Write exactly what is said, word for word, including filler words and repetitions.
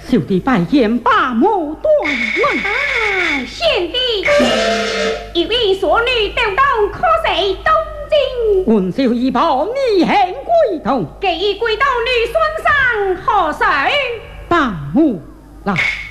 小弟拜见八母断门。 啊，贤弟，一位所女调动，可谁东京？ 文秀一报逆行归洞， 给归到女孙上何谁？ 八母来。